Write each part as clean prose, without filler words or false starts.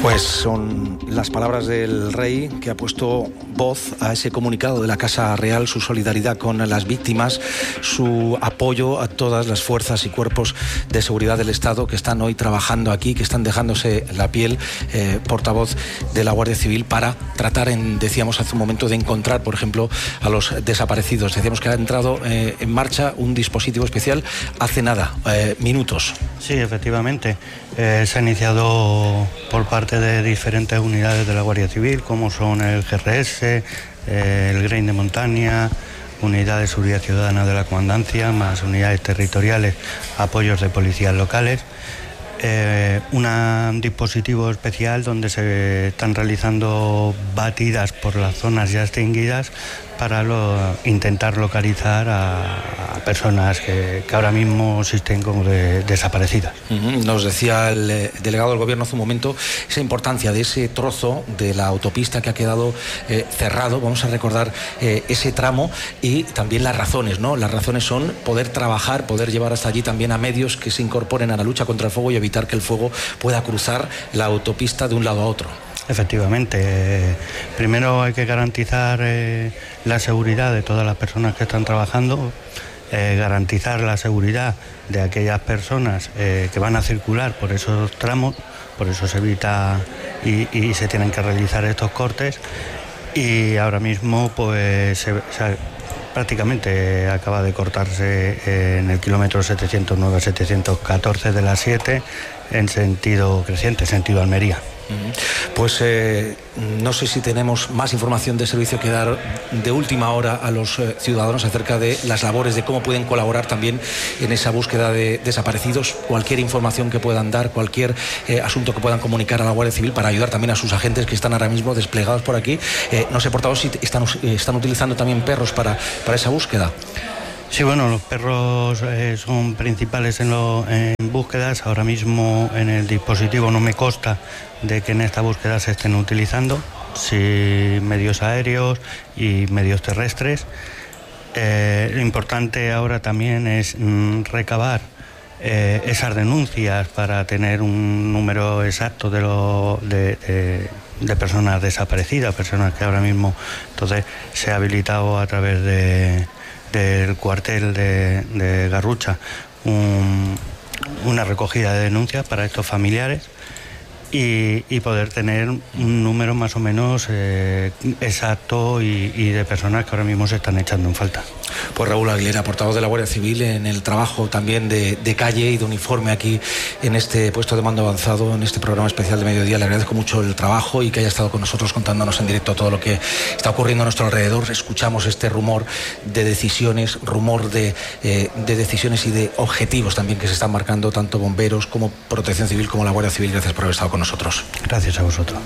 Pues son las palabras del rey, que ha puesto voz a ese comunicado de la Casa Real, su solidaridad con las víctimas, su apoyo a todas las fuerzas y cuerpos de seguridad del Estado que están hoy trabajando aquí, que están dejándose la piel, portavoz de la Guardia Civil, para tratar, decíamos hace un momento, de encontrar, por ejemplo, a los desaparecidos. Decíamos que ha entrado en marcha un dispositivo especial hace nada, minutos. Sí, efectivamente. Se ha iniciado por parte de diferentes unidades de la Guardia Civil, como son el GRS, el Grain de Montaña, unidad de seguridad ciudadana de la comandancia, más unidades territoriales, apoyos de policías locales. Un dispositivo especial donde se están realizando batidas por las zonas ya extinguidas para intentar localizar a personas que ahora mismo existen como desaparecidas. Nos decía el delegado del Gobierno hace un momento esa importancia de ese trozo de la autopista que ha quedado cerrado. Vamos a recordar ese tramo y también las razones, ¿no? Las razones son poder trabajar, poder llevar hasta allí también a medios que se incorporen a la lucha contra el fuego y evitar que el fuego pueda cruzar la autopista de un lado a otro. Efectivamente, primero hay que garantizar la seguridad de todas las personas que están trabajando, garantizar la seguridad de aquellas personas que van a circular por esos tramos, por eso se evita y se tienen que realizar estos cortes. Y ahora mismo pues prácticamente acaba de cortarse en el kilómetro 709-714 de la 7 en sentido creciente, sentido Almería. Pues no sé si tenemos más información de servicio que dar de última hora a los ciudadanos acerca de las labores, de cómo pueden colaborar también en esa búsqueda de desaparecidos. Cualquier información que puedan dar, cualquier asunto que puedan comunicar a la Guardia Civil para ayudar también a sus agentes que están ahora mismo desplegados por aquí. No sé, portavoz, si están utilizando también perros para esa búsqueda. Sí, bueno, los perros son principales en búsquedas. Ahora mismo en el dispositivo no me consta de que en esta búsqueda se estén utilizando, sí, medios aéreos y medios terrestres. Lo importante ahora también es recabar esas denuncias para tener un número exacto de personas desaparecidas, personas que ahora mismo, entonces se ha habilitado a través del cuartel de Garrucha una recogida de denuncias para estos familiares y poder tener un número más o menos exacto y de personas que ahora mismo se están echando en falta. Pues Raúl Aguilera, portavoz de la Guardia Civil, en el trabajo también de calle y de uniforme aquí en este puesto de mando avanzado, en este programa especial de mediodía. Le agradezco mucho el trabajo y que haya estado con nosotros contándonos en directo todo lo que está ocurriendo a nuestro alrededor. Escuchamos este rumor de decisiones, de decisiones y de objetivos también que se están marcando tanto bomberos como Protección Civil como la Guardia Civil. Gracias por haber estado con nosotros. Gracias a vosotros.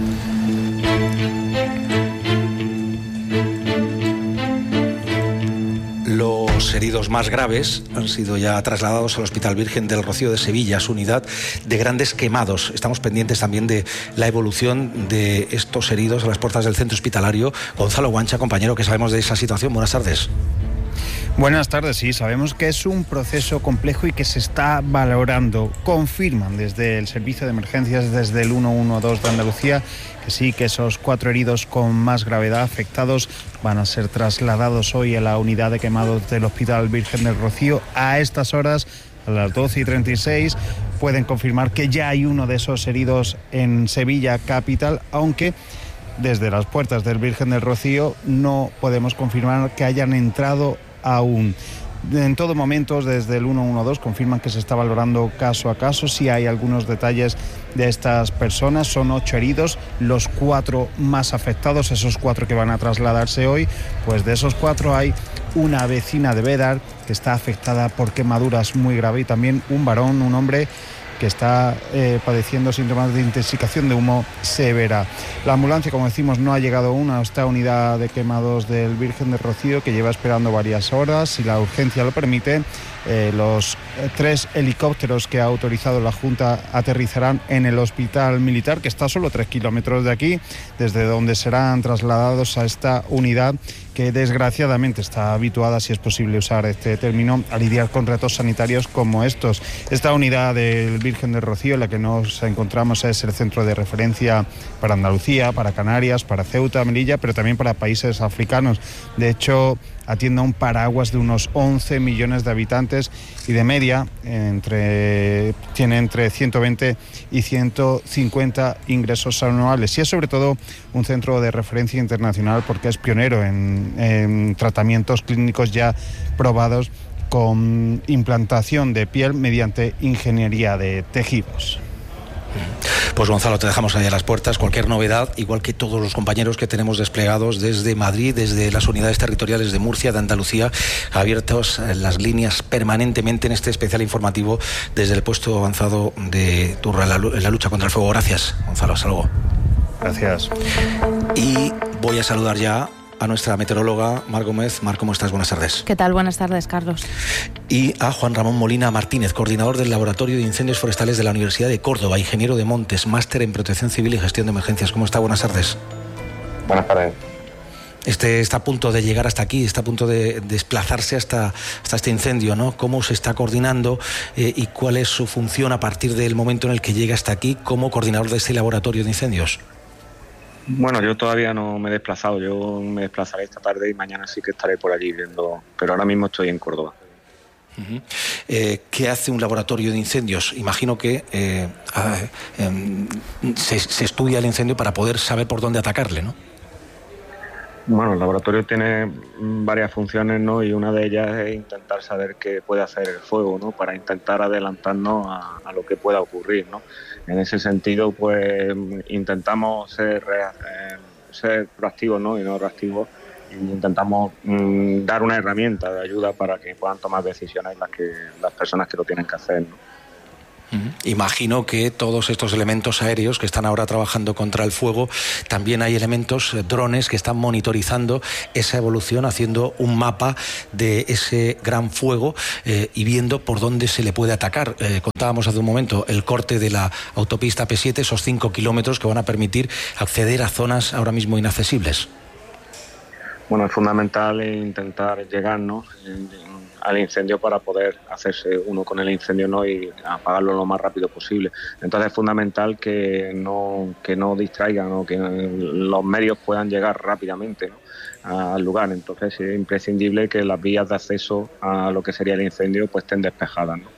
Los heridos más graves han sido ya trasladados al Hospital Virgen del Rocío de Sevilla, su unidad de grandes quemados. Estamos pendientes también de la evolución de estos heridos a las puertas del centro hospitalario. Gonzalo Guancha, compañero, ¿qué sabemos de esa situación? Buenas tardes. Buenas tardes, sí, sabemos que es un proceso complejo y que se está valorando. Confirman desde el Servicio de Emergencias, desde el 112 de Andalucía, que sí, que esos 4 heridos con más gravedad afectados van a ser trasladados hoy a la unidad de quemados del Hospital Virgen del Rocío. A estas horas, a las 12:36, pueden confirmar que ya hay uno de esos heridos en Sevilla capital, aunque desde las puertas del Virgen del Rocío no podemos confirmar que hayan entrado aún. En todo momento, desde el 112 confirman que se está valorando caso a caso. Si hay algunos detalles de estas personas, son 8 heridos, los 4 más afectados, esos 4 que van a trasladarse hoy. Pues de esos 4 hay una vecina de Bédar que está afectada por quemaduras muy graves y también un varón, un hombre que está padeciendo síntomas de intoxicación de humo severa. La ambulancia, como decimos, no ha llegado aún a esta unidad de quemados del Virgen del Rocío, que lleva esperando varias horas. Si la urgencia lo permite, los 3 helicópteros que ha autorizado la Junta aterrizarán en el Hospital Militar, que está a solo 3 kilómetros de aquí, desde donde serán trasladados a esta unidad que desgraciadamente está habituada, si es posible usar este término, a lidiar con retos sanitarios como estos. Esta unidad del Virgen del Rocío en la que nos encontramos es el centro de referencia para Andalucía, para Canarias, para Ceuta, Melilla, pero también para países africanos. De hecho, atiende a un paraguas de unos 11 millones de habitantes y de media tiene entre 120 y 150 ingresos anuales. Y es sobre todo un centro de referencia internacional porque es pionero en tratamientos clínicos ya probados con implantación de piel mediante ingeniería de tejidos. Pues Gonzalo, te dejamos ahí a las puertas. Cualquier novedad, igual que todos los compañeros que tenemos desplegados desde Madrid, desde las unidades territoriales de Murcia, de Andalucía, abiertos las líneas permanentemente en este especial informativo desde el puesto avanzado de Turra en la lucha contra el fuego. Gracias, Gonzalo, hasta luego. Gracias. Y voy a saludar ya a nuestra meteoróloga Mar Gómez. Mar, ¿cómo estás? Buenas tardes. ¿Qué tal? Buenas tardes, Carlos. Y a Juan Ramón Molina Martínez, coordinador del Laboratorio de Incendios Forestales de la Universidad de Córdoba, ingeniero de montes, máster en Protección Civil y Gestión de Emergencias. ¿Cómo está? Buenas tardes. Buenas tardes. Está a punto de llegar hasta aquí, está a punto de desplazarse hasta este incendio, ¿no? ¿Cómo se está coordinando y cuál es su función a partir del momento en el que llega hasta aquí como coordinador de este laboratorio de incendios? Bueno, yo todavía no me he desplazado, yo me desplazaré esta tarde y mañana sí que estaré por allí viendo, pero ahora mismo estoy en Córdoba. Uh-huh. ¿Qué hace un laboratorio de incendios? Imagino que se estudia el incendio para poder saber por dónde atacarle, ¿no? Bueno, el laboratorio tiene varias funciones, ¿no? Y una de ellas es intentar saber qué puede hacer el fuego, ¿no? Para intentar adelantarnos a lo que pueda ocurrir, ¿no? En ese sentido, pues intentamos ser proactivos, ¿no? Y no reactivos. Y intentamos dar una herramienta de ayuda para que puedan tomar decisiones las personas que lo tienen que hacer, ¿no? Imagino que todos estos elementos aéreos que están ahora trabajando contra el fuego, también hay elementos, drones, que están monitorizando esa evolución, haciendo un mapa de ese gran fuego y viendo por dónde se le puede atacar. Contábamos hace un momento el corte de la autopista P7, esos 5 kilómetros que van a permitir acceder a zonas ahora mismo inaccesibles. Bueno, es fundamental intentar llegar, ¿no?, al incendio para poder hacerse uno con el incendio, ¿no?, y apagarlo lo más rápido posible. Entonces es fundamental que no distraigan, ¿no?, que los medios puedan llegar rápidamente, ¿no?, al lugar. Entonces es imprescindible que las vías de acceso a lo que sería el incendio pues estén despejadas, ¿no?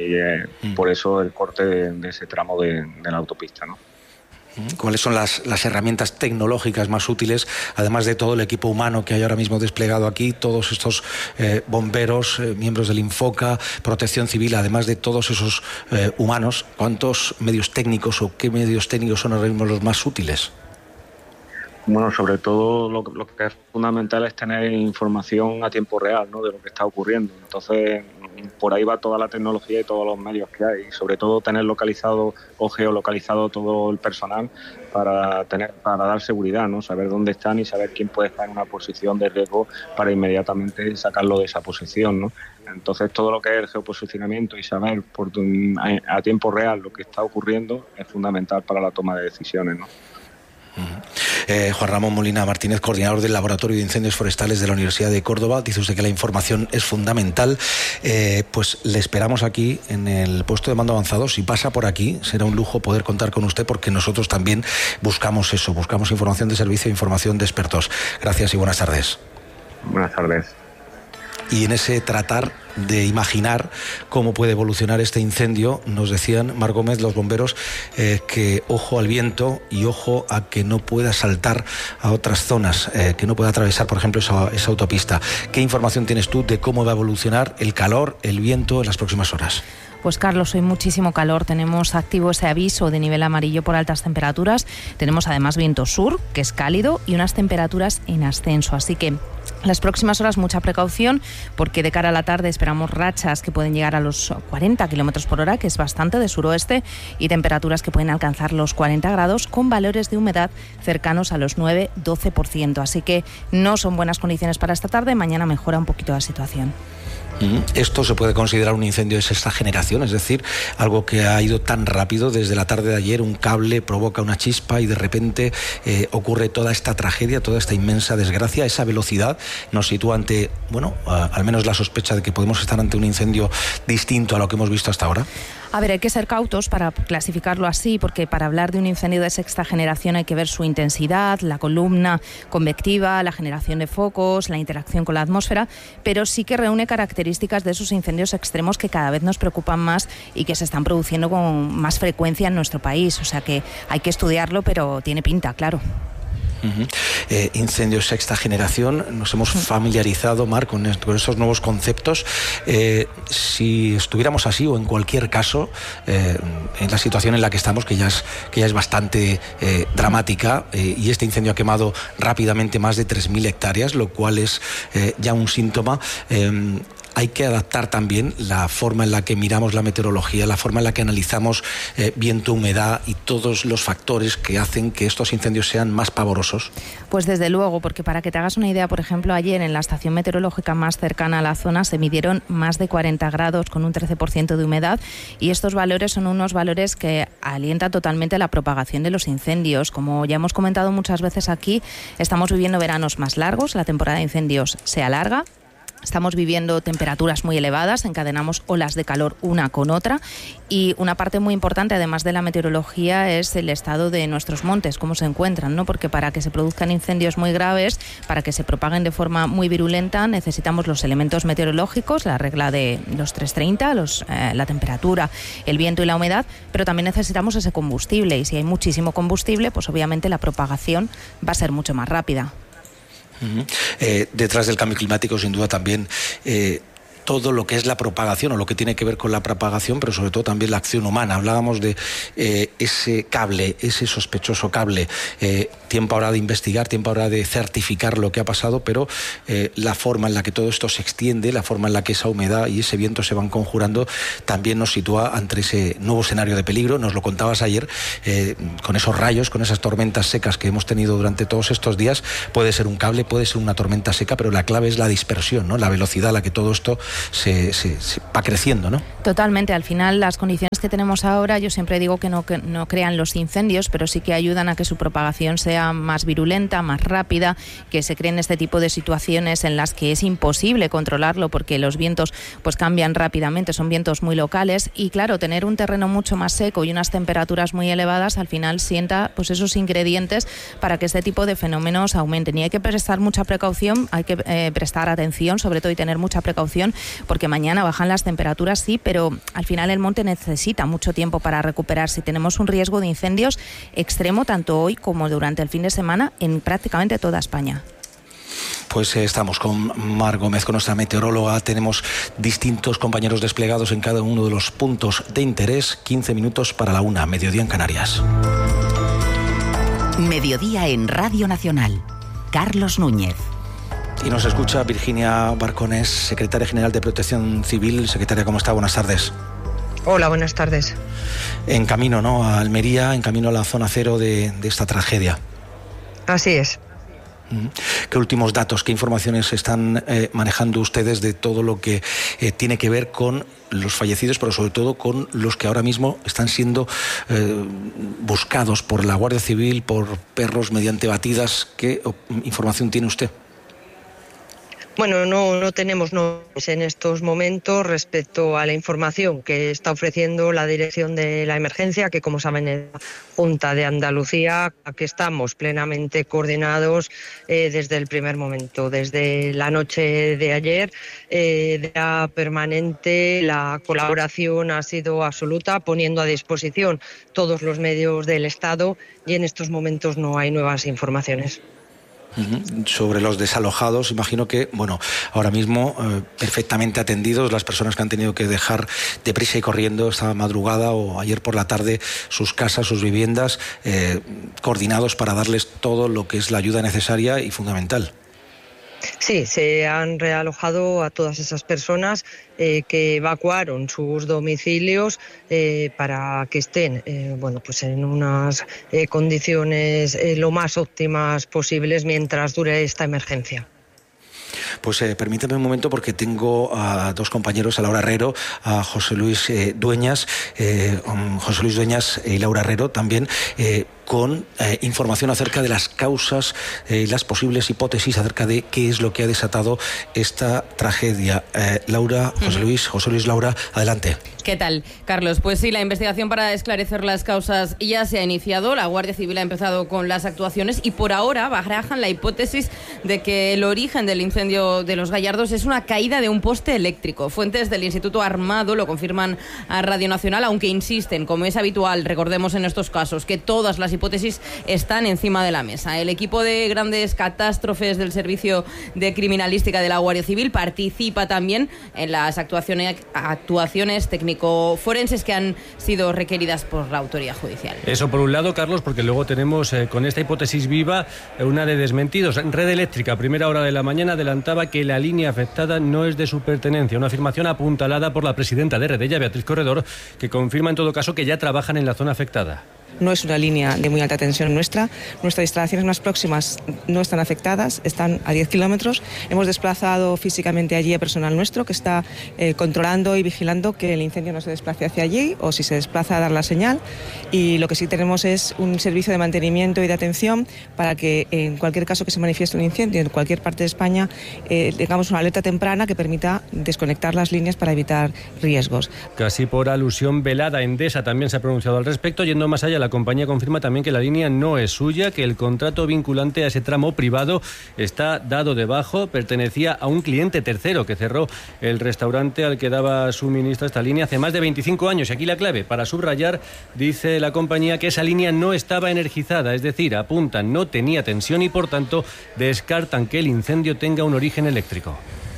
Y por eso el corte de ese tramo de la autopista, ¿no? ¿Cuáles son las herramientas tecnológicas más útiles, además de todo el equipo humano que hay ahora mismo desplegado aquí, todos estos bomberos, miembros del Infoca, Protección Civil, además de todos esos humanos? ¿Cuántos medios técnicos o qué medios técnicos son ahora mismo los más útiles? Bueno, sobre todo lo que es fundamental es tener información a tiempo real, ¿no?, de lo que está ocurriendo. Entonces, por ahí va toda la tecnología y todos los medios que hay, y sobre todo tener localizado o geolocalizado todo el personal para dar seguridad, ¿no?, saber dónde están y saber quién puede estar en una posición de riesgo para inmediatamente sacarlo de esa posición, ¿no? Entonces, todo lo que es el geoposicionamiento y saber a tiempo real lo que está ocurriendo es fundamental para la toma de decisiones, ¿no? Juan Ramón Molina Martínez, coordinador del Laboratorio de Incendios Forestales de la Universidad de Córdoba, dice usted que la información es fundamental. Pues le esperamos aquí en el puesto de mando avanzado. Si pasa por aquí, será un lujo poder contar con usted, porque nosotros también buscamos eso, buscamos información de servicio e información de expertos. Gracias y buenas tardes. Buenas tardes. Y en ese tratar de imaginar cómo puede evolucionar este incendio, nos decían, Mar Gómez, los bomberos, que ojo al viento y ojo a que no pueda saltar a otras zonas, que no pueda atravesar, por ejemplo, esa autopista. ¿Qué información tienes tú de cómo va a evolucionar el calor, el viento en las próximas horas? Pues Carlos, hoy muchísimo calor, tenemos activo ese aviso de nivel amarillo por altas temperaturas, tenemos además viento sur, que es cálido, y unas temperaturas en ascenso, así que las próximas horas mucha precaución, porque de cara a la tarde esperamos rachas que pueden llegar a los 40 km por hora, que es bastante, de suroeste, y temperaturas que pueden alcanzar los 40 grados con valores de humedad cercanos a los 9-12%, así que no son buenas condiciones para esta tarde. Mañana mejora un poquito la situación. Esto se puede considerar un incendio de sexta generación, es decir, algo que ha ido tan rápido desde la tarde de ayer, un cable provoca una chispa y de repente ocurre toda esta tragedia, toda esta inmensa desgracia. Esa velocidad nos sitúa ante, al menos la sospecha de que podemos estar ante un incendio distinto a lo que hemos visto hasta ahora. A ver, hay que ser cautos para clasificarlo así, porque para hablar de un incendio de sexta generación hay que ver su intensidad, la columna convectiva, la generación de focos, la interacción con la atmósfera, pero sí que reúne características de esos incendios extremos que cada vez nos preocupan más y que se están produciendo con más frecuencia en nuestro país. O sea que hay que estudiarlo, pero tiene pinta, claro. Incendios sexta generación, nos hemos familiarizado, Mar, con estos nuevos conceptos. Si estuviéramos así o en cualquier caso, en la situación en la que estamos, que ya es bastante dramática, y este incendio ha quemado rápidamente más de 3.000 hectáreas, lo cual es ya un síntoma. Hay que adaptar también la forma en la que miramos la meteorología, la forma en la que analizamos viento, humedad y todos los factores que hacen que estos incendios sean más pavorosos. Pues desde luego, porque para que te hagas una idea, por ejemplo, ayer en la estación meteorológica más cercana a la zona se midieron más de 40 grados con un 13% de humedad, y estos valores son unos valores que alientan totalmente la propagación de los incendios. Como ya hemos comentado muchas veces aquí, estamos viviendo veranos más largos, la temporada de incendios se alarga. Estamos viviendo temperaturas muy elevadas, encadenamos olas de calor una con otra, y una parte muy importante, además de la meteorología, es el estado de nuestros montes, cómo se encuentran, ¿no? Porque para que se produzcan incendios muy graves, para que se propaguen de forma muy virulenta, necesitamos los elementos meteorológicos, la regla de los 330, la temperatura, el viento y la humedad, pero también necesitamos ese combustible, y si hay muchísimo combustible, pues obviamente la propagación va a ser mucho más rápida. Detrás del cambio climático, sin duda, también todo lo que es la propagación o lo que tiene que ver con la propagación, pero sobre todo también la acción humana. Hablábamos de ese cable, ese sospechoso cable. Tiempo ahora de investigar, tiempo ahora de certificar lo que ha pasado, pero la forma en la que todo esto se extiende, la forma en la que esa humedad y ese viento se van conjurando, también nos sitúa ante ese nuevo escenario de peligro. Nos lo contabas ayer, con esos rayos, con esas tormentas secas que hemos tenido durante todos estos días. Puede ser un cable, puede ser una tormenta seca, pero la clave es la dispersión, ¿no? La velocidad a la que todo esto se va creciendo, ¿no? Totalmente. Al final, las condiciones que tenemos ahora, yo siempre digo que no crean los incendios, pero sí que ayudan a que su propagación sea más virulenta, más rápida, que se creen este tipo de situaciones en las que es imposible controlarlo porque los vientos pues cambian rápidamente, son vientos muy locales, y claro, tener un terreno mucho más seco y unas temperaturas muy elevadas al final sienta pues esos ingredientes para que este tipo de fenómenos aumenten, y hay que prestar mucha precaución, hay que prestar atención sobre todo y tener mucha precaución, porque mañana bajan las temperaturas, sí, pero al final el monte necesita mucho tiempo para recuperarse. Tenemos un riesgo de incendios extremo tanto hoy como durante el fin de semana en prácticamente toda España. Pues estamos con Mar Gómez, con nuestra meteoróloga. Tenemos distintos compañeros desplegados en cada uno de los puntos de interés. 15 minutos para la 1, mediodía en Canarias. Mediodía en Radio Nacional. Carlos Núñez. Y nos escucha Virginia Barconés, secretaria general de Protección Civil. Secretaria, ¿cómo está? Buenas tardes. Hola, buenas tardes. En camino, ¿no?, a Almería, en camino a la zona cero de esta tragedia. Así es. ¿Qué últimos datos, qué informaciones están manejando ustedes de todo lo que tiene que ver con los fallecidos, pero sobre todo con los que ahora mismo están siendo buscados por la Guardia Civil, por perros mediante batidas? ¿Qué información tiene usted? Bueno, no tenemos novedades en estos momentos respecto a la información que está ofreciendo la Dirección de la Emergencia, que como saben es la Junta de Andalucía, a que estamos plenamente coordinados desde el primer momento, desde la noche de ayer, de la permanente. La colaboración ha sido absoluta, poniendo a disposición todos los medios del Estado, y en estos momentos no hay nuevas informaciones. Sobre los desalojados, imagino que, ahora mismo perfectamente atendidos las personas que han tenido que dejar deprisa y corriendo esta madrugada o ayer por la tarde sus casas, sus viviendas, coordinados para darles todo lo que es la ayuda necesaria y fundamental. Sí, se han realojado a todas esas personas que evacuaron sus domicilios para que estén en unas condiciones lo más óptimas posibles mientras dure esta emergencia. Pues permíteme un momento porque tengo a dos compañeros, a Laura Herrero, a José Luis Dueñas, y Laura Herrero también, con información acerca de las causas y las posibles hipótesis acerca de qué es lo que ha desatado esta tragedia. Laura, José Luis, Laura, adelante. ¿Qué tal, Carlos? Pues sí, la investigación para esclarecer las causas ya se ha iniciado. La Guardia Civil ha empezado con las actuaciones y por ahora barajan la hipótesis de que el origen del incendio de Los Gallardos es una caída de un poste eléctrico. Fuentes del Instituto Armado lo confirman a Radio Nacional, aunque insisten, como es habitual, recordemos en estos casos, que todas las hipótesis están encima de la mesa. El equipo de grandes catástrofes del Servicio de Criminalística de la Guardia Civil participa también en las actuaciones técnico-forenses que han sido requeridas por la autoridad judicial. Eso por un lado, Carlos, porque luego tenemos con esta hipótesis viva una de desmentidos. Red Eléctrica, a primera hora de la mañana, adelantaba que la línea afectada no es de su pertenencia. Una afirmación apuntalada por la presidenta de Redella, Beatriz Corredor, que confirma en todo caso que ya trabajan en la zona afectada. No es una línea de muy alta tensión nuestra. Nuestras instalaciones más próximas no están afectadas, están a 10 kilómetros. Hemos desplazado físicamente allí a personal nuestro que está controlando y vigilando que el incendio no se desplace hacia allí o si se desplaza a dar la señal. Y lo que sí tenemos es un servicio de mantenimiento y de atención para que en cualquier caso que se manifieste un incendio en cualquier parte de España tengamos una alerta temprana que permita desconectar las líneas para evitar riesgos. Casi por alusión velada, Endesa también se ha pronunciado al respecto. Yendo más allá, la compañía confirma también que la línea no es suya, que el contrato vinculante a ese tramo privado está dado de bajo, pertenecía a un cliente tercero que cerró el restaurante al que daba suministro a esta línea hace más de 25 años. Y aquí la clave, para subrayar, dice la compañía que esa línea no estaba energizada, es decir, apuntan, no tenía tensión y por tanto descartan que el incendio tenga un origen eléctrico.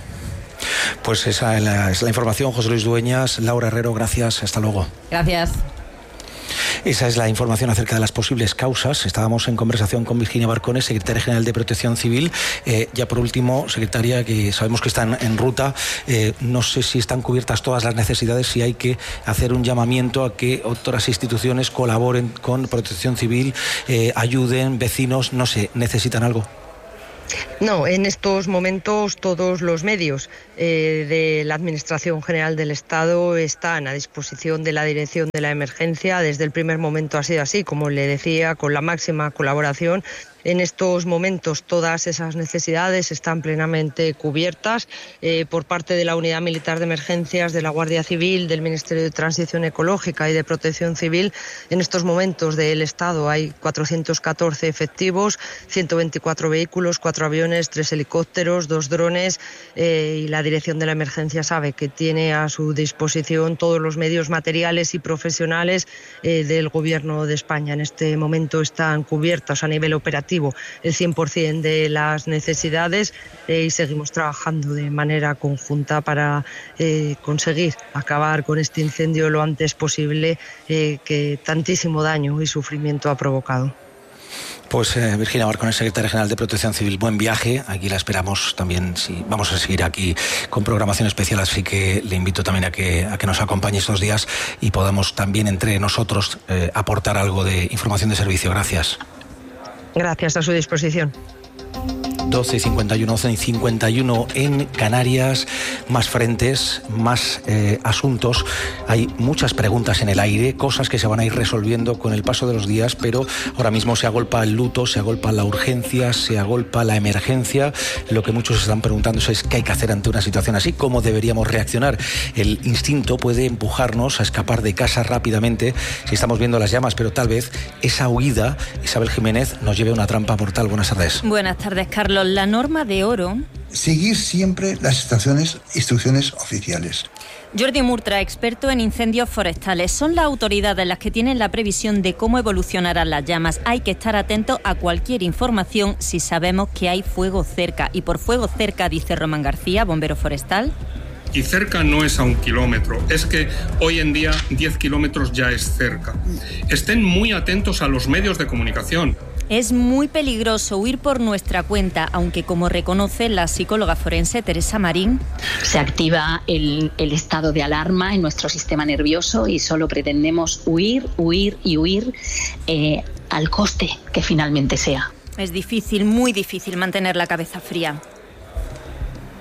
Pues esa es la información. José Luis Dueñas, Laura Herrero, gracias, hasta luego. Gracias. Esa es la información acerca de las posibles causas. Estábamos en conversación con Virginia Barcones, secretaria general de Protección Civil. Ya por último, secretaria, que sabemos que están en ruta, no sé si están cubiertas todas las necesidades, si hay que hacer un llamamiento a que otras instituciones colaboren con Protección Civil, ayuden, vecinos, no sé, ¿necesitan algo? No, en estos momentos todos los medios de la Administración General del Estado están a disposición de la Dirección de la Emergencia. Desde el primer momento ha sido así, como le decía, con la máxima colaboración. En estos momentos todas esas necesidades están plenamente cubiertas por parte de la Unidad Militar de Emergencias, de la Guardia Civil, del Ministerio de Transición Ecológica y de Protección Civil. En estos momentos del Estado hay 414 efectivos, 124 vehículos, 4 aviones, 3 helicópteros, 2 drones y la Dirección de la Emergencia sabe que tiene a su disposición todos los medios materiales y profesionales del Gobierno de España. En este momento están cubiertas a nivel operativo el 100% de las necesidades y seguimos trabajando de manera conjunta para conseguir acabar con este incendio lo antes posible que tantísimo daño y sufrimiento ha provocado. Pues Virginia Barcones, secretaria general de Protección Civil, buen viaje. Aquí la esperamos también. Sí, vamos a seguir aquí con programación especial, así que le invito también a que nos acompañe estos días y podamos también entre nosotros aportar algo de información de servicio. Gracias. Gracias, a su disposición. 12:51, 11:51 en Canarias. Más frentes, más asuntos. Hay muchas preguntas en el aire, cosas que se van a ir resolviendo con el paso de los días, pero ahora mismo se agolpa el luto, se agolpa la urgencia, se agolpa la emergencia. Lo que muchos están preguntándose es qué hay que hacer ante una situación así, cómo deberíamos reaccionar. El instinto puede empujarnos a escapar de casa rápidamente si estamos viendo las llamas, pero tal vez esa huida, Isabel Jiménez, nos lleve a una trampa mortal. Buenas tardes. Buenas tardes, Carlos. La norma de oro... Seguir siempre las instrucciones oficiales. Jordi Murtra, experto en incendios forestales. Son las autoridades las que tienen la previsión de cómo evolucionarán las llamas. Hay que estar atentos a cualquier información si sabemos que hay fuego cerca. Y por fuego cerca, dice Román García, bombero forestal. Y cerca no es a 1 kilómetro, es que hoy en día 10 kilómetros ya es cerca. Estén muy atentos a los medios de comunicación. Es muy peligroso huir por nuestra cuenta, aunque como reconoce la psicóloga forense Teresa Marín. Se activa el estado de alarma en nuestro sistema nervioso y solo pretendemos huir al coste que finalmente sea. Es difícil, muy difícil mantener la cabeza fría.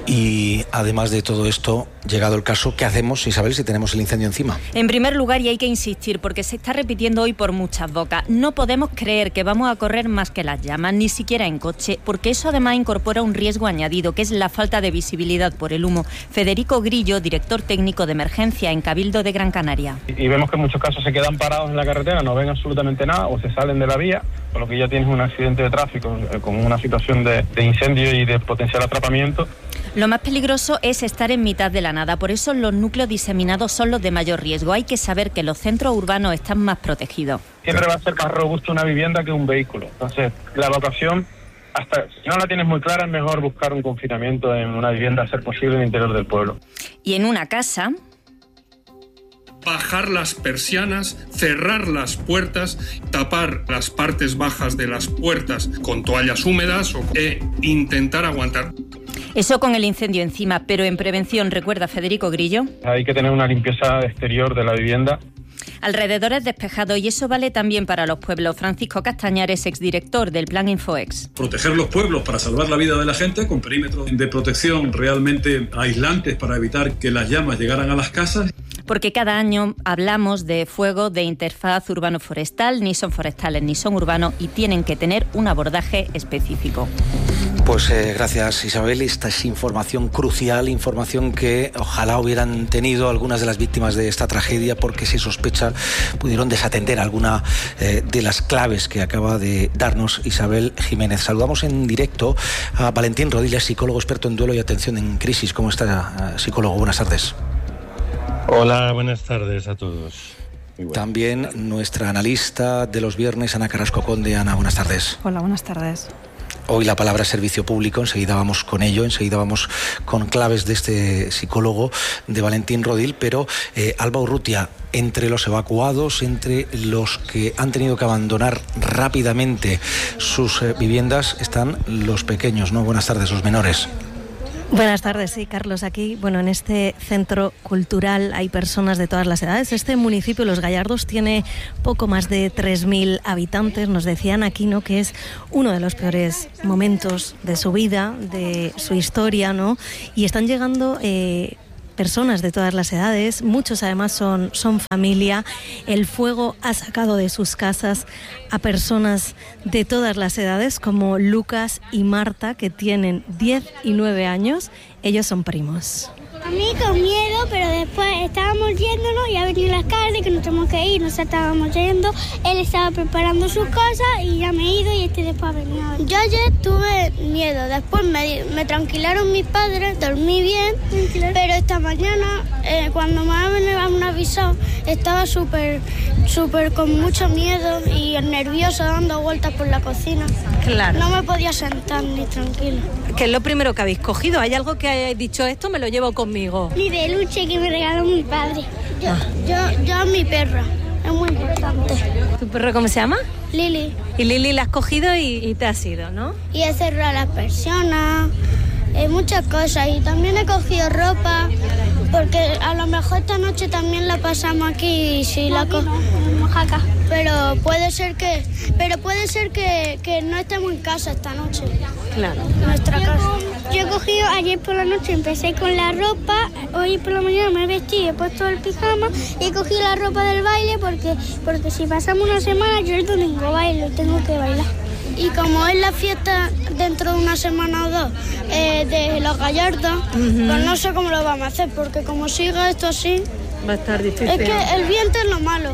Y además de todo esto, llegado el caso, ¿qué hacemos, Isabel, si tenemos el incendio encima? En primer lugar, y hay que insistir, porque se está repitiendo hoy por muchas bocas, no podemos creer que vamos a correr más que las llamas, ni siquiera en coche, porque eso además incorpora un riesgo añadido, que es la falta de visibilidad por el humo. Federico Grillo, director técnico de emergencia en Cabildo de Gran Canaria. Y vemos que en muchos casos se quedan parados en la carretera, no ven absolutamente nada o se salen de la vía, con lo que ya tienes un accidente de tráfico con una situación de incendio y de potencial atrapamiento. Lo más peligroso es estar en mitad de la nada, por eso los núcleos diseminados son los de mayor riesgo. Hay que saber que los centros urbanos están más protegidos. Siempre va a ser más robusto una vivienda que un vehículo. Entonces, la evacuación, hasta si no la tienes muy clara, es mejor buscar un confinamiento en una vivienda, a ser posible, en el interior del pueblo. Y en una casa... bajar las persianas, cerrar las puertas, tapar las partes bajas de las puertas con toallas húmedas e intentar aguantar. Eso con el incendio encima, pero en prevención, recuerda Federico Grillo. Hay que tener una limpieza exterior de la vivienda. Alrededores despejados, y eso vale también para los pueblos. Francisco Castañares, exdirector del Plan Infoex. Proteger los pueblos para salvar la vida de la gente con perímetros de protección realmente aislantes para evitar que las llamas llegaran a las casas. Porque cada año hablamos de fuego de interfaz urbano-forestal, ni son forestales ni son urbanos y tienen que tener un abordaje específico. Pues gracias, Isabel. Esta es información crucial, información que ojalá hubieran tenido algunas de las víctimas de esta tragedia, porque se sospecha pudieron desatender alguna de las claves que acaba de darnos Isabel Jiménez. Saludamos en directo a Valentín Rodil, psicólogo experto en duelo y atención en crisis. ¿Cómo está, psicólogo? Buenas tardes. Hola, buenas tardes a todos. También nuestra analista de los viernes, Ana Carrasco Conde. Ana, buenas tardes. Hola, buenas tardes. Hoy la palabra servicio público, enseguida vamos con ello, enseguida vamos con claves de este psicólogo de Valentín Rodil, pero Alba Urrutia, entre los evacuados, entre los que han tenido que abandonar rápidamente sus viviendas, están los pequeños, ¿no? Buenas tardes, los menores. Buenas tardes, sí, Carlos. Aquí, bueno, en este centro cultural hay personas de todas las edades. Este municipio, Los Gallardos, tiene poco más de 3.000 habitantes. Nos decían aquí, ¿no?, que es uno de los peores momentos de su vida, de su historia, ¿no? Y están llegando personas de todas las edades, muchos además son familia. El fuego ha sacado de sus casas a personas de todas las edades, como Lucas y Marta, que tienen 10 y 9 años. Ellos son primos. A mí con miedo, pero después estábamos yéndonos y ha venido la alcalde que nos tenemos que ir, nos estábamos yendo, él estaba preparando sus cosas y ya me he ido y después ha venido. Yo ayer tuve miedo, después me tranquilaron mis padres, dormí bien, pero esta mañana cuando me han avisado estaba súper con mucho miedo y nervioso dando vueltas por la cocina. Claro. No me podía sentar ni tranquilo. ¿Qué es lo primero que habéis cogido? ¿Hay algo que hayáis dicho, esto me lo llevo conmigo? Mi peluche que me regaló mi padre. Yo a mi perra. Es muy importante. ¿Tu perro cómo se llama? Lili. Y Lili la has cogido y te has ido, ¿no? Y he cerrado las persianas, muchas cosas. Y también he cogido ropa, porque a lo mejor esta noche también la pasamos aquí y si la en Oaxaca. Pero puede ser que no estemos en casa esta noche. Claro. Nuestra casa. Yo he cogido ayer por la noche, empecé con la ropa, hoy por la mañana me he vestido, he puesto el pijama y he cogido la ropa del baile porque si pasamos una semana yo el domingo bailo, tengo que bailar. Y como es la fiesta dentro de una semana o dos de Los Gallardos, pues no sé cómo lo vamos a hacer, porque como siga esto así, va a estar difícil. Es que el viento es lo malo.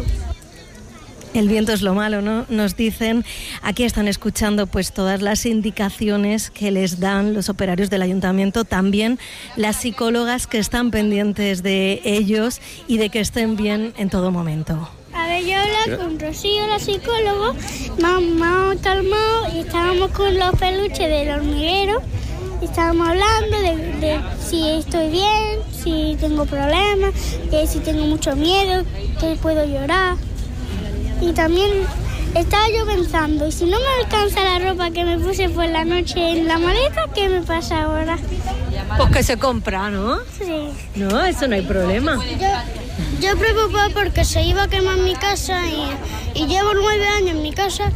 El viento es lo malo, ¿no? Nos dicen, aquí están escuchando pues todas las indicaciones que les dan los operarios del ayuntamiento, también las psicólogas que están pendientes de ellos y de que estén bien en todo momento. A ver, yo hablaba con Rocío, la psicóloga, me ha calmado y estábamos con los peluches del hormiguero. Estábamos hablando de si estoy bien, si tengo problemas, si tengo mucho miedo, que puedo llorar. Y también estaba yo pensando, y si no me alcanza la ropa que me puse por la noche en la maleta, ¿qué me pasa ahora? Pues que se compra, ¿no? Sí. No, eso no hay problema. Yo preocupada porque se iba a quemar mi casa y llevo 9 años en mi casa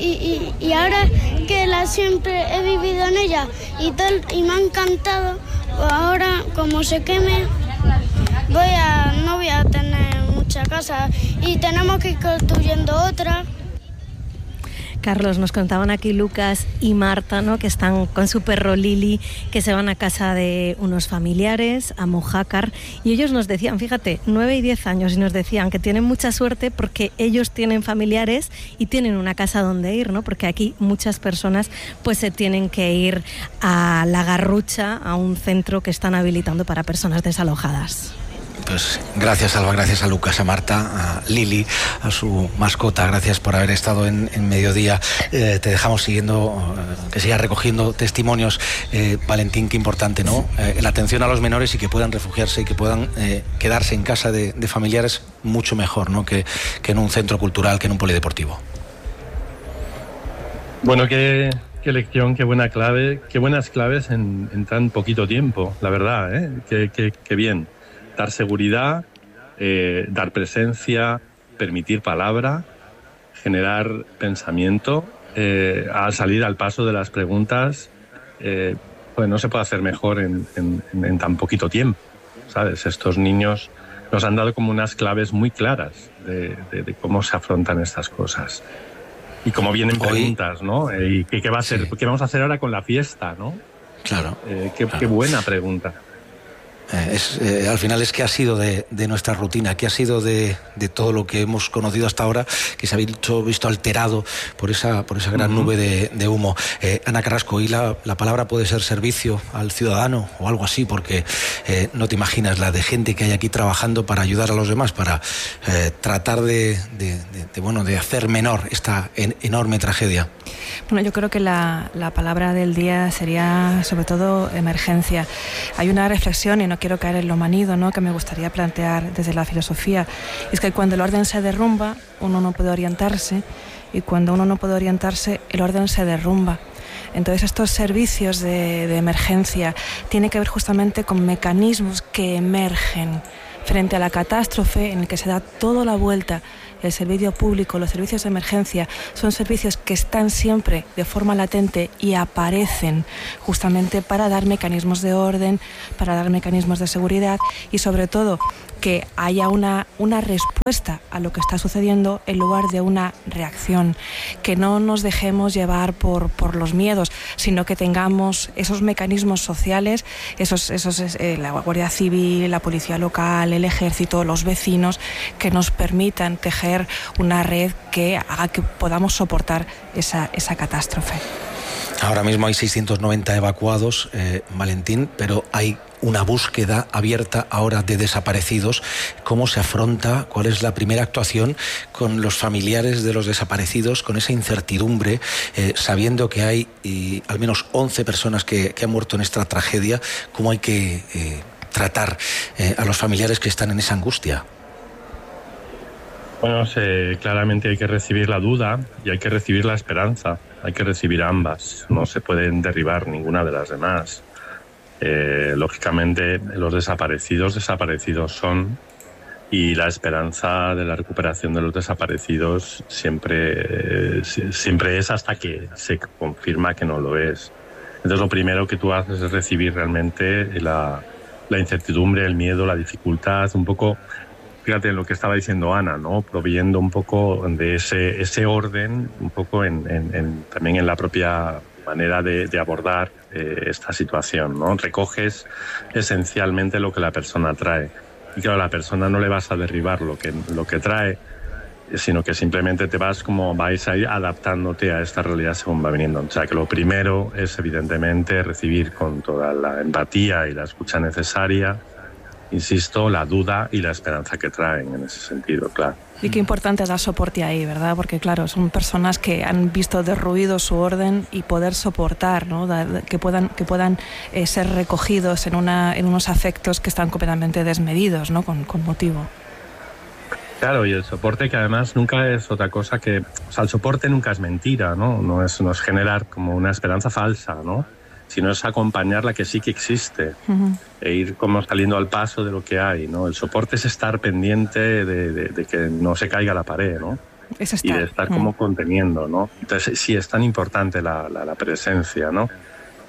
y ahora que siempre he vivido en ella y me ha encantado, ahora como se queme, no voy a tener mucha casa y tenemos que ir construyendo otra. Carlos, nos contaban aquí Lucas y Marta, ¿no?, que están con su perro Lili, que se van a casa de unos familiares, a Mojácar, y ellos nos decían, fíjate, 9 y 10 años, y nos decían que tienen mucha suerte porque ellos tienen familiares y tienen una casa donde ir, ¿no?, porque aquí muchas personas pues se tienen que ir a La Garrucha, a un centro que están habilitando para personas desalojadas. Pues gracias, Alba, gracias a Lucas, a Marta, a Lili, a su mascota, gracias por haber estado en Mediodía. Te dejamos siguiendo, que sigas recogiendo testimonios. Valentín, qué importante, ¿no? La atención a los menores y que puedan refugiarse y que puedan quedarse en casa de familiares, mucho mejor, ¿no?, que en un centro cultural, que en un polideportivo. Bueno, qué lección, qué buena clave, qué buenas claves en tan poquito tiempo, la verdad, ¿eh? Qué bien. Dar seguridad, dar presencia, permitir palabra, generar pensamiento, al salir al paso de las preguntas, pues no se puede hacer mejor en tan poquito tiempo, ¿sabes? Estos niños nos han dado como unas claves muy claras de cómo se afrontan estas cosas. Y cómo vienen preguntas, ¿no? ¿Y qué va a ser? ¿Qué vamos a hacer ahora con la fiesta, no? Claro. Qué buena pregunta. Al final es que ha sido de nuestra rutina, que ha sido de todo lo que hemos conocido hasta ahora, que se ha visto alterado por esa gran nube de humo. Ana Carrasco, hoy la palabra puede ser servicio al ciudadano o algo así, porque no te imaginas la de gente que hay aquí trabajando para ayudar a los demás, para tratar de hacer menor esta enorme tragedia. Bueno, yo creo que la palabra del día sería sobre todo emergencia. Hay una reflexión, y no quiero caer en lo manido, ¿no?, que me gustaría plantear desde la filosofía. Es que cuando el orden se derrumba, uno no puede orientarse, y cuando uno no puede orientarse, el orden se derrumba. Entonces estos servicios de emergencia tienen que ver justamente con mecanismos que emergen frente a la catástrofe, en el que se da toda la vuelta. El servicio público, los servicios de emergencia, son servicios que están siempre de forma latente y aparecen justamente para dar mecanismos de orden, para dar mecanismos de seguridad y sobre todo que haya una respuesta a lo que está sucediendo en lugar de una reacción, que no nos dejemos llevar por los miedos, sino que tengamos esos mecanismos sociales, la Guardia Civil, la Policía Local, el Ejército, los vecinos, que nos permitan tejer una red que haga que podamos soportar esa catástrofe. Ahora mismo hay 690 evacuados, Valentín, pero hay una búsqueda abierta ahora de desaparecidos. ¿Cómo se afronta? ¿Cuál es la primera actuación con los familiares de los desaparecidos, con esa incertidumbre, sabiendo que hay al menos 11 personas que han muerto en esta tragedia? ¿Cómo hay que tratar a los familiares que están en esa angustia? Bueno, claramente hay que recibir la duda y hay que recibir la esperanza. Hay que recibir ambas. No se pueden derribar ninguna de las demás. Lógicamente, los desaparecidos son, y la esperanza de la recuperación de los desaparecidos siempre es hasta que se confirma que no lo es. Entonces, lo primero que tú haces es recibir realmente la incertidumbre, el miedo, la dificultad, un poco. Fíjate lo que estaba diciendo Ana, ¿no? Proveyendo un poco de ese orden, un poco también en la propia manera de abordar esta situación, ¿no? Recoges esencialmente lo que la persona trae. Y claro, a la persona no le vas a derribar lo que trae, sino que simplemente vais a ir adaptándote a esta realidad según va viniendo. O sea, que lo primero es evidentemente recibir con toda la empatía y la escucha necesaria, insisto, la duda y la esperanza que traen en ese sentido, claro. Y qué importante dar soporte ahí, ¿verdad? Porque claro, son personas que han visto derruido su orden y poder soportar, ¿no? Que puedan ser recogidos en unos afectos que están completamente desmedidos, ¿no? Con motivo. Claro, y el soporte, que además nunca es otra cosa que... O sea, el soporte nunca es mentira, ¿no? No es generar como una esperanza falsa, ¿no? Sino es acompañar la que sí que existe, e ir como saliendo al paso de lo que hay, ¿no? El soporte es estar pendiente de que no se caiga la pared, ¿no? Y de estar como conteniendo, ¿no? Entonces sí es tan importante la presencia, ¿no?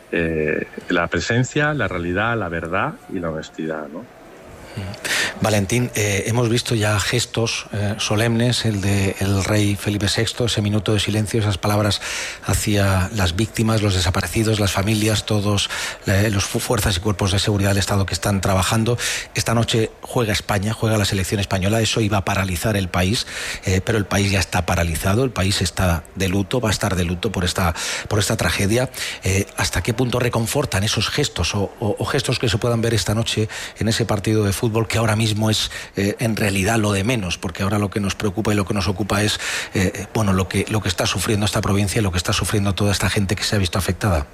la presencia, la realidad, la verdad y la honestidad, ¿no? Valentín, hemos visto ya gestos solemnes, el del rey Felipe VI, ese minuto de silencio, esas palabras hacia las víctimas, los desaparecidos, las familias, todos los fuerzas y cuerpos de seguridad del Estado que están trabajando. Esta noche juega España, juega la selección española, eso iba a paralizar el país, pero el país ya está paralizado, el país está de luto, va a estar de luto por esta tragedia. ¿Hasta qué punto reconfortan esos gestos o gestos que se puedan ver esta noche en ese partido de fútbol que ahora mismo es en realidad lo de menos, porque ahora lo que nos preocupa y lo que nos ocupa es lo que está sufriendo esta provincia y lo que está sufriendo toda esta gente que se ha visto afectada?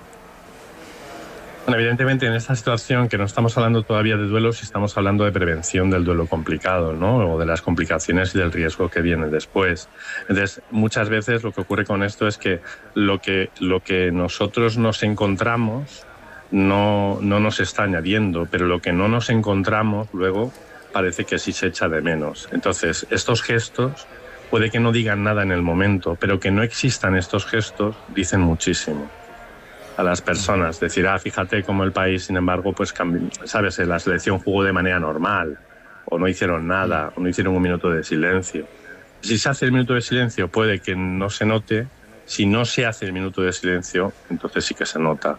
Bueno, evidentemente en esta situación que no estamos hablando todavía de duelos, estamos hablando de prevención del duelo complicado, ¿no? O de las complicaciones y del riesgo que viene después. Entonces, muchas veces lo que ocurre con esto es que lo que nosotros nos encontramos no nos está añadiendo, pero lo que no nos encontramos luego parece que sí se echa de menos. Entonces, estos gestos puede que no digan nada en el momento, pero que no existan estos gestos dicen muchísimo a las personas. Decir, fíjate cómo el país, sin embargo, pues sabes, la selección jugó de manera normal, o no hicieron nada, o no hicieron un minuto de silencio. Si se hace el minuto de silencio puede que no se note, si no se hace el minuto de silencio, entonces sí que se nota.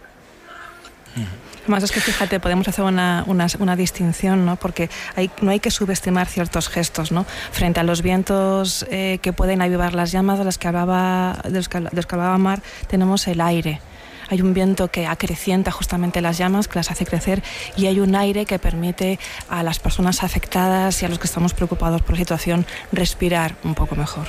Además es que fíjate, podemos hacer una distinción, ¿no? Porque no hay que subestimar ciertos gestos, ¿no? Frente a los vientos que pueden avivar las llamas de los que hablaba Mar, tenemos el aire. Hay un viento que acrecienta justamente las llamas, que las hace crecer, y hay un aire que permite a las personas afectadas y a los que estamos preocupados por la situación respirar un poco mejor.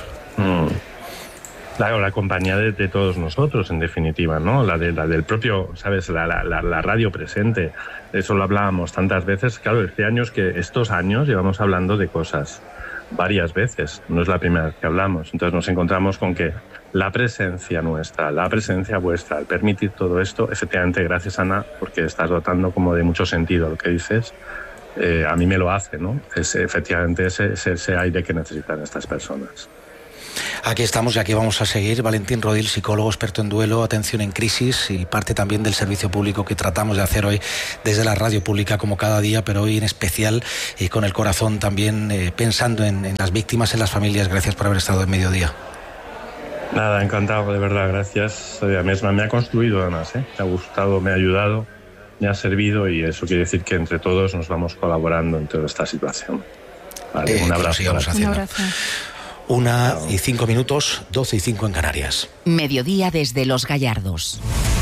Claro, la compañía de todos nosotros, en definitiva, ¿no? La del propio, ¿sabes? La radio presente. Eso lo hablábamos tantas veces. Claro, estos años llevamos hablando de cosas varias veces. No es la primera vez que hablamos. Entonces nos encontramos con que la presencia nuestra, la presencia vuestra, el permitir todo esto, efectivamente, gracias, Ana, porque estás dotando como de mucho sentido lo que dices. A mí me lo hace, ¿no? Es efectivamente ese aire que necesitan estas personas. Aquí estamos y aquí vamos a seguir. Valentín Rodil, psicólogo, experto en duelo, atención en crisis y parte también del servicio público que tratamos de hacer hoy desde la radio pública como cada día, pero hoy en especial y con el corazón también pensando en las víctimas, en las familias. Gracias por haber estado en Mediodía. Nada, encantado, de verdad, gracias. Me ha construido además, me ha gustado, me ha ayudado, me ha servido, y eso quiere decir que entre todos nos vamos colaborando en toda esta situación. Vale, un abrazo. Un abrazo. 1:05, 12:05 en Canarias. Mediodía desde Los Gallardos.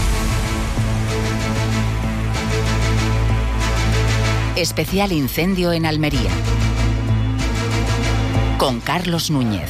Especial incendio en Almería. Con Carlos Núñez.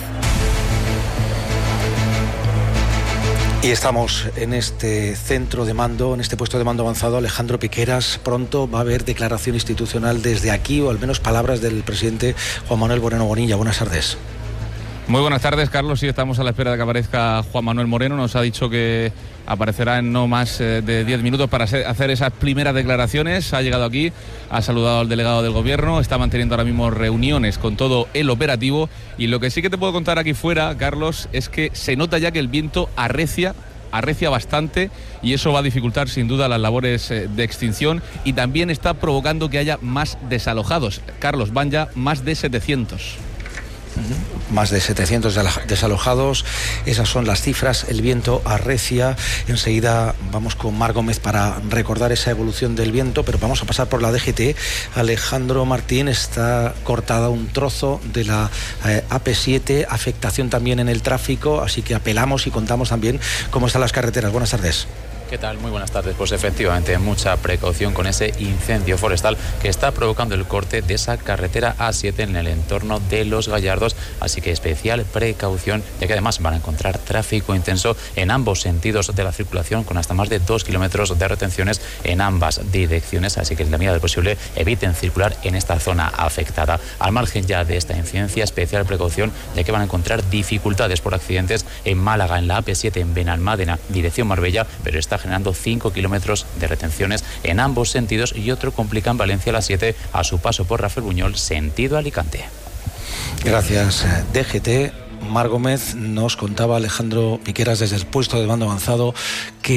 Y estamos en este centro de mando, en este puesto de mando avanzado. Alejandro Piqueras, pronto va a haber declaración institucional desde aquí, o al menos palabras del presidente Juan Manuel Moreno Bonilla. Buenas tardes. Muy buenas tardes, Carlos. Sí, estamos a la espera de que aparezca Juan Manuel Moreno. Nos ha dicho que aparecerá en no más de 10 minutos para hacer esas primeras declaraciones. Ha llegado aquí, ha saludado al delegado del Gobierno, está manteniendo ahora mismo reuniones con todo el operativo. Y lo que sí que te puedo contar aquí fuera, Carlos, es que se nota ya que el viento arrecia bastante, y eso va a dificultar sin duda las labores de extinción, y también está provocando que haya más desalojados. Carlos, van ya más de 700. Más de 700 desalojados, esas son las cifras. El viento arrecia. Enseguida vamos con Mar Gómez para recordar esa evolución del viento, pero vamos a pasar por la DGT. Alejandro Martín, está cortada un trozo de la AP7, afectación también en el tráfico, así que apelamos y contamos también cómo están las carreteras. Buenas tardes. ¿Qué tal? Muy buenas tardes. Pues efectivamente, mucha precaución con ese incendio forestal que está provocando el corte de esa carretera A7 en el entorno de Los Gallardos, así que especial precaución, ya que además van a encontrar tráfico intenso en ambos sentidos de la circulación, con hasta más de 2 kilómetros de retenciones en ambas direcciones, así que en la medida de lo posible eviten circular en esta zona afectada. Al margen ya de esta incidencia, especial precaución, ya que van a encontrar dificultades por accidentes en Málaga, en la AP7 en Benalmádena, dirección Marbella, pero está generando 5 kilómetros de retenciones en ambos sentidos, y otro complica en Valencia la 7 a su paso por Rafael Buñol, sentido Alicante. Gracias, DGT. Mar Gómez, nos contaba Alejandro Piqueras desde el puesto de mando avanzado que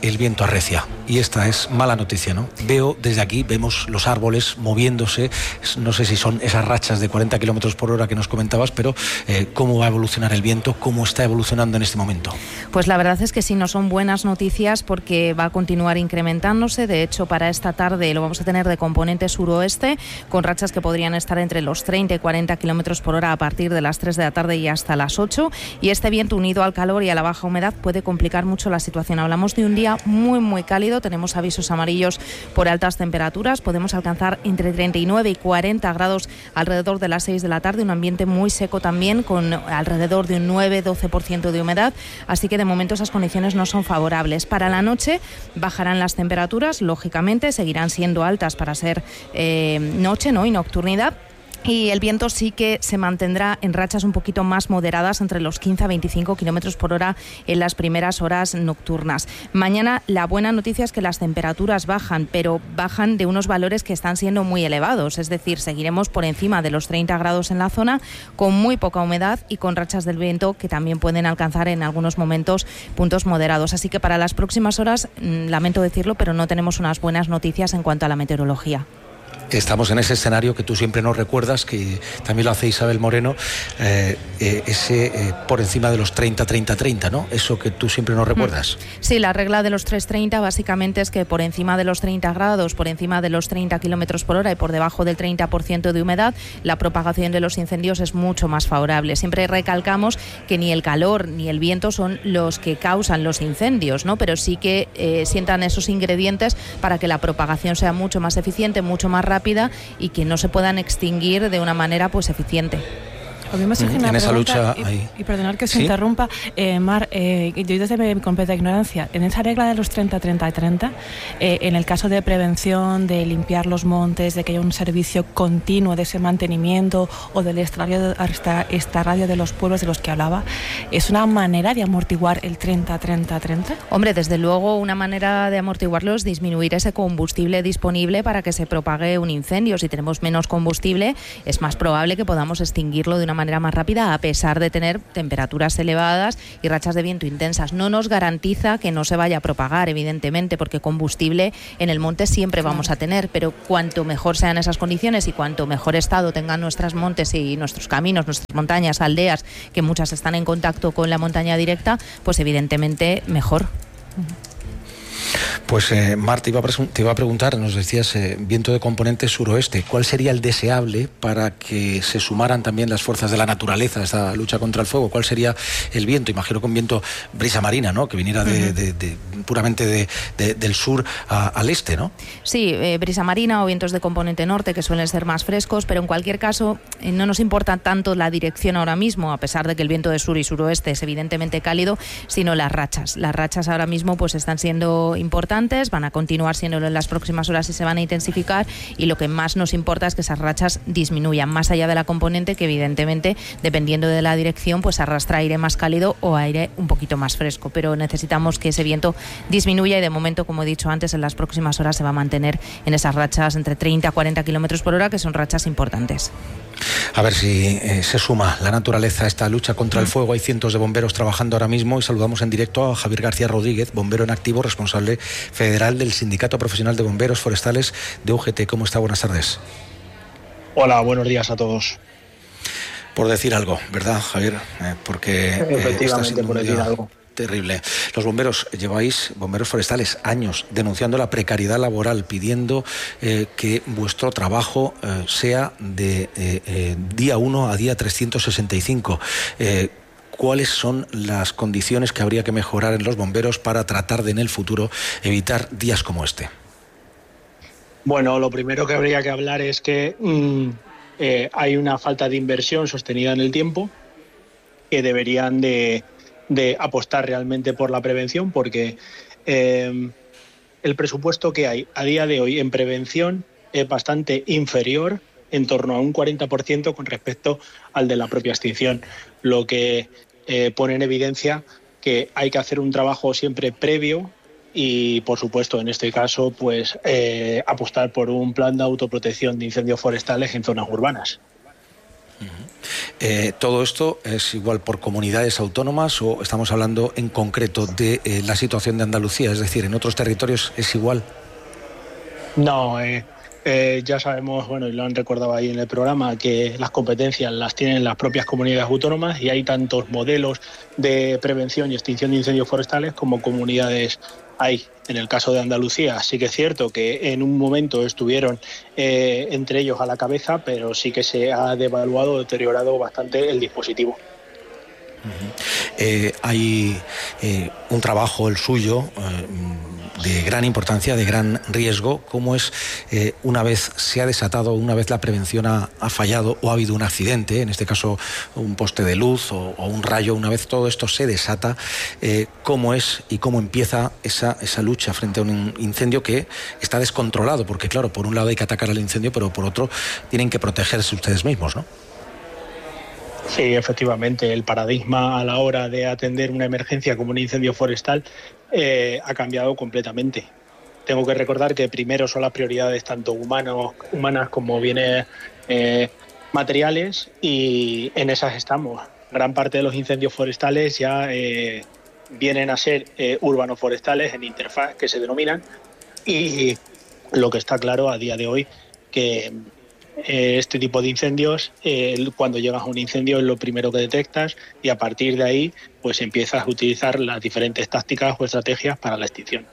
el viento arrecia. Y esta es mala noticia, ¿no? Veo desde aquí, vemos los árboles moviéndose, no sé si son esas rachas de 40 kilómetros por hora que nos comentabas, pero ¿cómo va a evolucionar el viento? ¿Cómo está evolucionando en este momento? Pues la verdad es que sí, no son buenas noticias porque va a continuar incrementándose. De hecho, para esta tarde lo vamos a tener de componente suroeste, con rachas que podrían estar entre los 30 y 40 kilómetros por hora a partir de las 3 de la tarde y hasta las 8. Y este viento, unido al calor y a la baja humedad, puede complicar mucho la situación. Hablamos de un día muy, muy cálido. Tenemos avisos amarillos por altas temperaturas. Podemos alcanzar entre 39 y 40 grados alrededor de las 6 de la tarde. Un ambiente muy seco también, con alrededor de un 9-12% de humedad. Así que de momento esas condiciones no son favorables. Para la noche bajarán las temperaturas, lógicamente, seguirán siendo altas para ser noche, ¿no?, y nocturnidad. Y el viento sí que se mantendrá en rachas un poquito más moderadas, entre los 15 a 25 kilómetros por hora en las primeras horas nocturnas. Mañana la buena noticia es que las temperaturas bajan, pero bajan de unos valores que están siendo muy elevados. Es decir, seguiremos por encima de los 30 grados en la zona, con muy poca humedad y con rachas del viento que también pueden alcanzar en algunos momentos puntos moderados. Así que para las próximas horas, lamento decirlo, pero no tenemos unas buenas noticias en cuanto a la meteorología. Estamos en ese escenario que tú siempre nos recuerdas, que también lo hace Isabel Moreno, por encima de los 30-30-30, ¿no? Eso que tú siempre nos recuerdas. Sí, la regla de los 330 básicamente es que por encima de los 30 grados, por encima de los 30 kilómetros por hora y por debajo del 30% de humedad, la propagación de los incendios es mucho más favorable. Siempre recalcamos que ni el calor ni el viento son los que causan los incendios, ¿no? Pero sí que sientan esos ingredientes para que la propagación sea mucho más eficiente, mucho más rápida y que no se puedan extinguir de una manera pues eficiente. En esa lucha y perdonar que se interrumpa, Mar, yo desde mi completa ignorancia, en esa regla de los 30-30-30, en el caso de prevención, de limpiar los montes, de que haya un servicio continuo de ese mantenimiento o del extrarradio de los pueblos de los que hablaba, ¿es una manera de amortiguar el 30-30-30? Hombre, desde luego una manera de amortiguarlo es disminuir ese combustible disponible para que se propague un incendio. Si tenemos menos combustible, es más probable que podamos extinguirlo de una manera más rápida, a pesar de tener temperaturas elevadas y rachas de viento intensas. No nos garantiza que no se vaya a propagar, evidentemente, porque combustible en el monte siempre vamos a tener, pero cuanto mejor sean esas condiciones y cuanto mejor estado tengan nuestros montes y nuestros caminos, nuestras montañas, aldeas, que muchas están en contacto con la montaña directa, pues evidentemente mejor. Pues Mar, te iba a preguntar, nos decías viento de componente suroeste, ¿cuál sería el deseable para que se sumaran también las fuerzas de la naturaleza a esta lucha contra el fuego? ¿Cuál sería el viento? Imagino que un viento brisa marina, ¿no?, que viniera puramente del sur al este, ¿no? Sí, brisa marina o vientos de componente norte, que suelen ser más frescos, pero en cualquier caso no nos importa tanto la dirección ahora mismo, a pesar de que el viento de sur y suroeste es evidentemente cálido, sino las rachas. Las rachas ahora mismo pues están siendo importantes, van a continuar siéndolo en las próximas horas y se van a intensificar, y lo que más nos importa es que esas rachas disminuyan, más allá de la componente, que evidentemente, dependiendo de la dirección, pues arrastra aire más cálido o aire un poquito más fresco, pero necesitamos que ese viento disminuya y de momento, como he dicho antes, en las próximas horas se va a mantener en esas rachas entre 30 a 40 kilómetros por hora, que son rachas importantes. A ver si se suma la naturaleza a esta lucha contra el fuego. Hay cientos de bomberos trabajando ahora mismo y saludamos en directo a Javier García Rodríguez, bombero en activo, responsable federal del Sindicato Profesional de Bomberos Forestales de UGT. ¿Cómo está? Buenas tardes. Hola, buenos días a todos. Por decir algo, ¿verdad, Javier? Porque efectivamente, por decir algo. Terrible. Los bomberos bomberos forestales, años denunciando la precariedad laboral, pidiendo que vuestro trabajo sea de día 1 a día 365. ¿Cuáles son las condiciones que habría que mejorar en los bomberos para tratar de, en el futuro, evitar días como este? Bueno, lo primero que habría que hablar es que hay una falta de inversión sostenida en el tiempo, que deberían de apostar realmente por la prevención, porque el presupuesto que hay a día de hoy en prevención es bastante inferior, en torno a un 40% con respecto al de la propia extinción, lo que pone en evidencia que hay que hacer un trabajo siempre previo y, por supuesto, en este caso, pues apostar por un plan de autoprotección de incendios forestales en zonas urbanas. ¿Todo esto es igual por comunidades autónomas o estamos hablando en concreto de la situación de Andalucía? Es decir, ¿en otros territorios es igual? No, ya sabemos, bueno, y lo han recordado ahí en el programa, que las competencias las tienen las propias comunidades autónomas y hay tantos modelos de prevención y extinción de incendios forestales como comunidades hay. En el caso de Andalucía sí que es cierto que en un momento estuvieron entre ellos a la cabeza, pero sí que se ha devaluado, deteriorado bastante el dispositivo. Hay un trabajo, el suyo, de gran importancia, de gran riesgo, como es una vez se ha desatado, una vez la prevención ha fallado o ha habido un accidente, en este caso un poste de luz o un rayo, una vez todo esto se desata, cómo es y cómo empieza esa lucha frente a un incendio que está descontrolado, porque claro, por un lado hay que atacar al incendio, pero por otro tienen que protegerse ustedes mismos, ¿no? Sí, efectivamente, el paradigma a la hora de atender una emergencia como un incendio forestal ha cambiado completamente. Tengo que recordar que primero son las prioridades tanto humanas como bienes materiales, y en esas estamos. Gran parte de los incendios forestales ya vienen a ser urbano-forestales en interfaz, que se denominan, y lo que está claro a día de hoy que este tipo de incendios, cuando llegas a un incendio es lo primero que detectas, y a partir de ahí pues empiezas a utilizar las diferentes tácticas o estrategias para la extinción.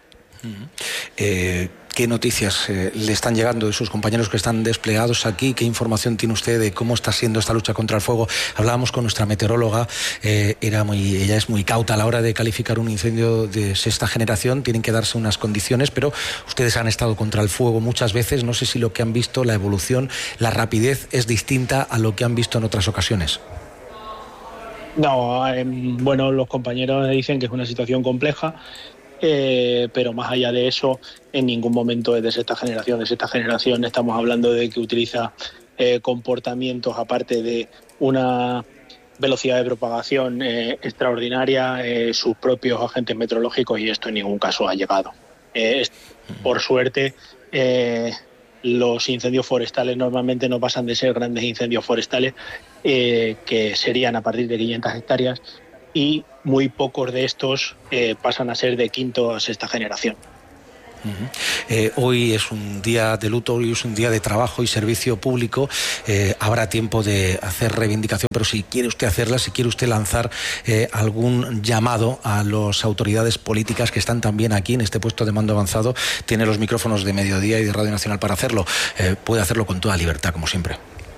¿Qué noticias le están llegando de sus compañeros que están desplegados aquí? ¿Qué información tiene usted de cómo está siendo esta lucha contra el fuego? Hablábamos con nuestra meteoróloga, ella es muy cauta a la hora de calificar un incendio de sexta generación, tienen que darse unas condiciones, pero ustedes han estado contra el fuego muchas veces, no sé si lo que han visto, la evolución, la rapidez es distinta a lo que han visto en otras ocasiones. No, bueno, los compañeros dicen que es una situación compleja, pero más allá de eso, en ningún momento es de sexta generación. De sexta generación estamos hablando de que utiliza comportamientos, aparte de una velocidad de propagación extraordinaria, sus propios agentes meteorológicos, y esto en ningún caso ha llegado. Por suerte, los incendios forestales normalmente no pasan de ser grandes incendios forestales, que serían a partir de 500 hectáreas, y muy pocos de estos pasan a ser de quinta a sexta generación. Hoy es un día de luto, hoy es un día de trabajo y servicio público. Habrá tiempo de hacer reivindicación, pero si quiere usted hacerla, si quiere usted lanzar algún llamado a las autoridades políticas que están también aquí en este puesto de mando avanzado, tiene los micrófonos de Mediodía y de Radio Nacional para hacerlo. Puede hacerlo con toda libertad, como siempre.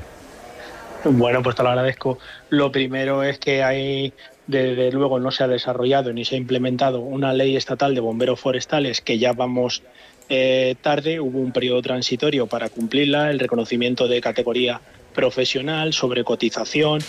Bueno, pues te lo agradezco. Lo primero es que desde luego no se ha desarrollado ni se ha implementado una ley estatal de bomberos forestales, que ya vamos tarde. Hubo un periodo transitorio para cumplirla, el reconocimiento de categoría profesional, sobre cotización,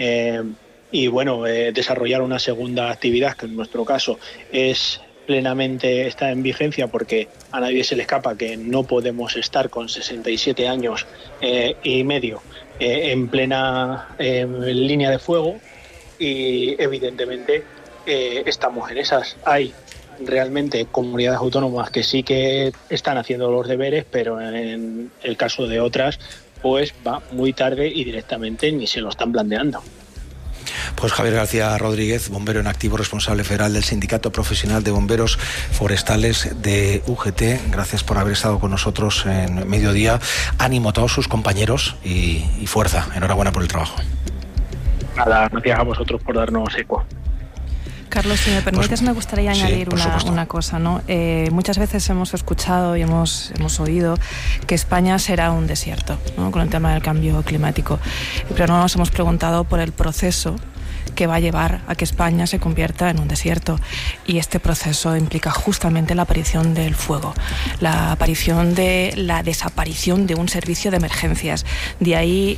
y bueno, desarrollar una segunda actividad que en nuestro caso plenamente está en vigencia, porque a nadie se le escapa que no podemos estar con 67 años y medio en plena línea de fuego, y evidentemente estamos en esas. Hay realmente comunidades autónomas que sí que están haciendo los deberes, pero en el caso de otras pues va muy tarde y directamente ni se lo están planteando. Pues Javier García Rodríguez, bombero en activo, responsable federal del Sindicato Profesional de Bomberos Forestales de UGT, gracias por haber estado con nosotros en Mediodía. Ánimo a todos sus compañeros y fuerza. Enhorabuena por el trabajo. Nada, gracias a vosotros por darnos eco. Carlos, si me permites, me gustaría añadir una cosa, ¿no? Muchas veces hemos escuchado y hemos oído que España será un desierto, ¿no?, con el tema del cambio climático, pero no nos hemos preguntado por el proceso que va a llevar a que España se convierta en un desierto, y este proceso implica justamente la aparición del fuego, la desaparición de un servicio de emergencias. De ahí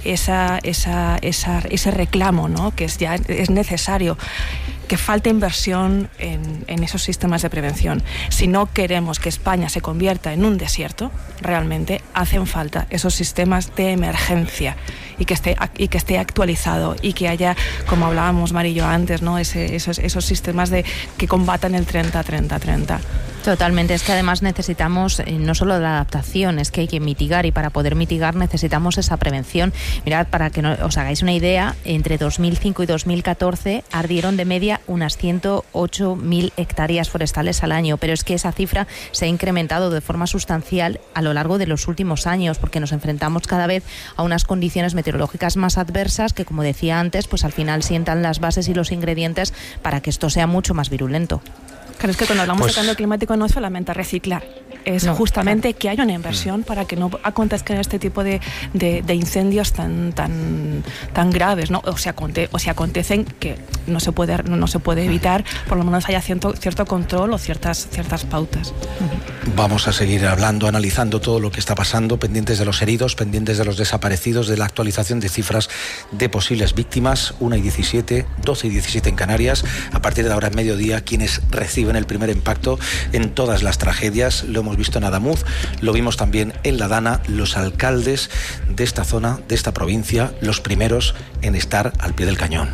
ese reclamo, ¿no?, que es necesario que falta inversión en esos sistemas de prevención. Si no queremos que España se convierta en un desierto, realmente hacen falta esos sistemas de emergencia, y que esté actualizado, y que haya, como hablábamos Marillo antes, ¿no?, esos sistemas que combatan el 30-30-30. Totalmente, es que además necesitamos no solo la adaptación, es que hay que mitigar, y para poder mitigar necesitamos esa prevención. Mirad, para que os hagáis una idea, entre 2005 y 2014 ardieron de media unas 108.000 hectáreas forestales al año, pero es que esa cifra se ha incrementado de forma sustancial a lo largo de los últimos años, porque nos enfrentamos cada vez a unas condiciones meteorológicas más adversas que, como decía antes, pues al final sientan las bases y los ingredientes para que esto sea mucho más virulento. Claro, es que cuando hablamos de cambio climático no es solamente reciclar, es justamente que haya una inversión para que no acontezcan este tipo de incendios tan graves, ¿no? O si acontecen, que no se puede evitar, por lo menos haya cierto control o ciertas pautas. Vamos a seguir hablando, analizando todo lo que está pasando, pendientes de los heridos, pendientes de los desaparecidos, de la actualización de cifras de posibles víctimas. 1:17, 12:17 en Canarias. A partir de ahora, en mediodía, quienes reciben el primer impacto en todas las tragedias. Lo hemos visto en Adamuz, lo vimos también en La Dana. Los alcaldes de esta zona, de esta provincia, los primeros en estar al pie del cañón.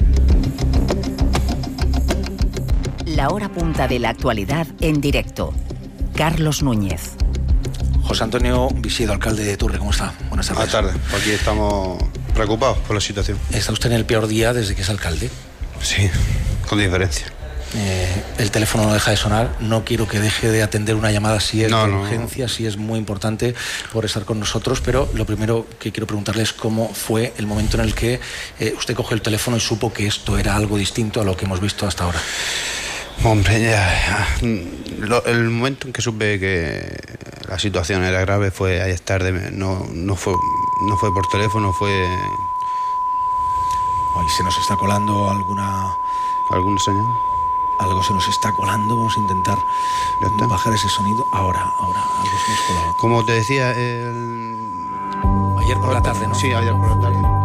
La hora punta de la actualidad en directo. Carlos Núñez. José Antonio Visiedo, alcalde de Turre, ¿cómo está? Buenas tardes. Buenas tardes. Aquí estamos preocupados por la situación. ¿Está usted en el peor día desde que es alcalde? Sí, con diferencia. El teléfono no deja de sonar. No quiero que deje de atender una llamada si es de urgencia, si es muy importante por estar con nosotros, pero lo primero que quiero preguntarle es cómo fue el momento en el que usted cogió el teléfono y supo que esto era algo distinto a lo que hemos visto hasta ahora. Hombre, el momento en que supe que la situación era grave fue ayer tarde. No fue por teléfono, fue... Ay, se nos está colando ¿alguna señal? Algo se nos está colando, vamos a intentar bajar ese sonido. Ahora, algo se nos colado. Como te decía, ayer por la tarde, ¿no? Sí, ayer por la tarde.